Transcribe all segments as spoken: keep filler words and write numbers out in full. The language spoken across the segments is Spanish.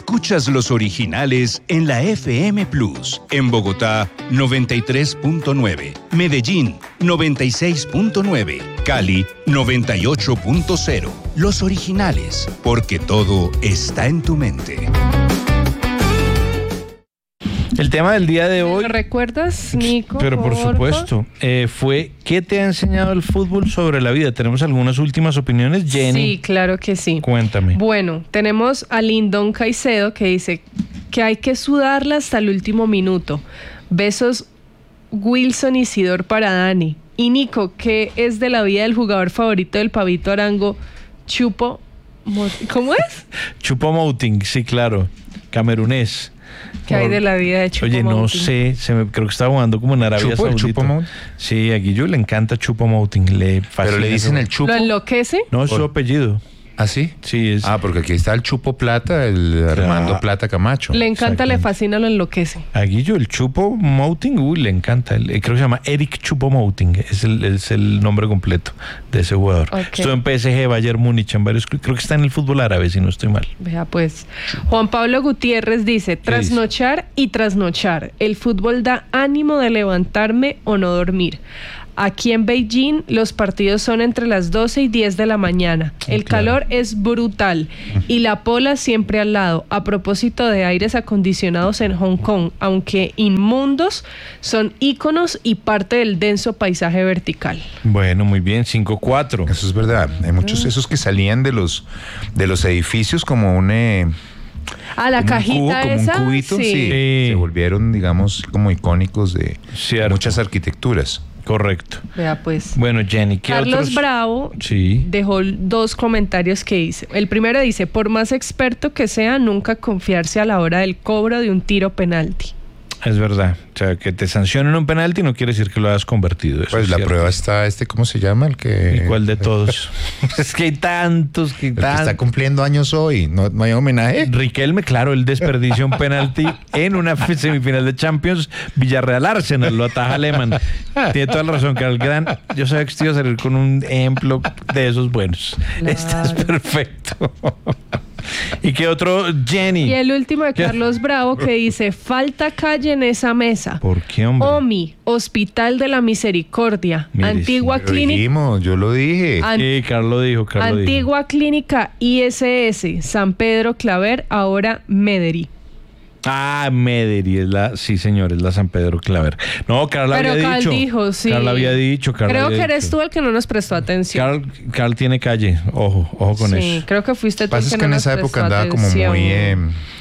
Escuchas los originales en la F M Plus. En Bogotá, noventa y tres punto nueve. Medellín, noventa y seis punto nueve. Cali, noventa y ocho punto cero. Los originales, porque todo está en tu mente. El tema del día de hoy... ¿Lo recuerdas, Nico? Pero por porfa? supuesto, eh, fue ¿qué te ha enseñado el fútbol sobre la vida? ¿Tenemos algunas últimas opiniones, Jenny? Sí, claro que sí. Cuéntame. Bueno, tenemos a Lindon Caicedo que dice que hay que sudarla hasta el último minuto. Besos Wilson Isidor para Dani. Y Nico, ¿qué es de la vida del jugador favorito del Pavito Arango, Chupo? ¿Cómo es? Chupo Moting, sí, claro. Camerunés. ¿Qué hay de la vida de Chupo Oye, no Moting? sé, se me, creo que estaba jugando como en Arabia ¿Chupo, el Saudita. Chupo Moting? Sí, a Guillo le encanta Chupo Moting, le fascina. Pero le dicen el Chupo. ¿Lo enloquece? No, es su apellido. ¿Ah, sí? Sí, es... Ah, porque aquí está el Chupo Plata, el Armando Plata Camacho. Le encanta, le fascina, lo enloquece. A Guillo, el Chupo Moting, uy, le encanta. El, creo que se llama Eric Chupo Moting, es el, es el nombre completo de ese jugador. Okay. Estuvo en P S G, Bayern Múnich, en varios, creo que está en el fútbol árabe, si no estoy mal. Vea pues, Juan Pablo Gutiérrez dice, trasnochar y trasnochar. El fútbol da ánimo de levantarme o no dormir. Aquí en Beijing los partidos son entre las doce y diez de la mañana. El claro. calor es brutal y la pola siempre al lado. A propósito de aires acondicionados en Hong Kong, aunque inmundos, son íconos y parte del denso paisaje vertical. Bueno, muy bien, cinco cuatro. Eso es verdad. Hay muchos esos que salían de los de los edificios como un eh, Ah, la como cajita un cubo, como esa. un cubito, sí. Sí. Sí. Se volvieron, digamos, como icónicos de Cierto. muchas arquitecturas. Correcto. Vea pues. Bueno, Jenny, ¿qué Carlos otros? Bravo Sí. dejó dos comentarios que dice. El primero dice, por más experto que sea, nunca confiarse a la hora del cobro de un tiro penalti. Es verdad. O sea, que te sancionen un penalti no quiere decir que lo hayas convertido. Eso Pues es la cierto. prueba está, este, ¿cómo se llama? El que... ¿Y cuál de todos? Es que hay tantos, que El que está tantos. cumpliendo años hoy. ¿No, no hay homenaje? Riquelme, claro, él desperdició un penalti en una semifinal de Champions. Villarreal Arsenal lo ataja Lehmann. Tiene toda la razón, que el gran. Yo sabía que estoy a salir con un ejemplo de esos buenos. Claro. Este es perfecto. ¿Y qué otro, Jenny? Y el último de Carlos Bravo que dice, falta calle en esa mesa. ¿Por qué, hombre? O M I, Hospital de la Misericordia, Mire, Antigua Lo Clínica. dijimos, yo lo dije. An- Sí, Carlos dijo, Carlos Antigua Clínica I S S, San Pedro Claver, ahora Mederi. dijo. Ah, Mederi es la, sí señor, es la San Pedro Claver. No, Carla Pero había Carl dicho. dijo, sí. Carla había dicho, Carla Creo había que eres dicho. tú el que no nos prestó atención. Carl, Carl tiene calle, ojo, ojo con sí, eso. creo que fuiste Lo tú que el pasa que es que no en nos esa época prestó andaba como atención. muy, eh,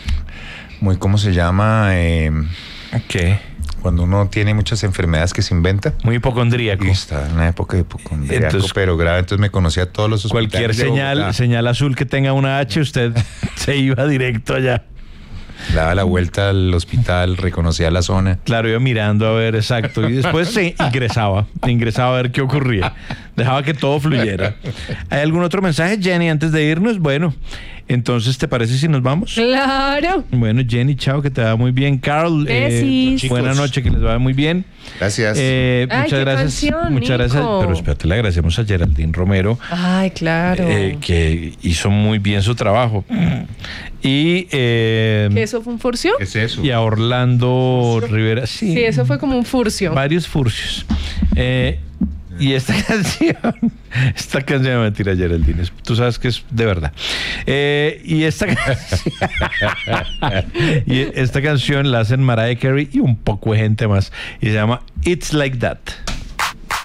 muy, ¿cómo se llama? Eh, ¿Qué? cuando uno tiene muchas enfermedades que se inventa. Muy hipocondríaco. Y está en una época de hipocondriaco, Entonces, pero grave. Entonces me conocía a todos los hospitales Cualquier de señal, Bogotá. señal azul que tenga una H, usted se iba directo allá. Daba la vuelta al hospital, reconocía la zona. Claro, iba mirando a ver exacto. Y después se ingresaba, ingresaba a ver qué ocurría. Dejaba que todo fluyera. ¿Hay algún otro mensaje, Jenny, antes de irnos? Bueno, entonces, ¿te parece si nos vamos? Claro. Bueno, Jenny, chao, que te va muy bien. Carl, eh, Besis. buena noche, que les vaya muy bien. Gracias. Eh, Ay, muchas qué gracias. canción, muchas gracias. Nico. Pero espérate, le agradecemos a Geraldine Romero. Ay, claro. Eh, que hizo muy bien su trabajo. Y, eh, ¿Que eso fue un furcio? ¿Qué es eso? y a Orlando Rivera. Sí, Sí, eso fue como un furcio. varios furcios. Eh, y esta canción, esta canción, mentira, Geraldine, es- tú sabes que es de verdad. Eh, y esta canción, y esta canción la hacen Mariah Carey y un poco de gente más. Y se llama It's Like That.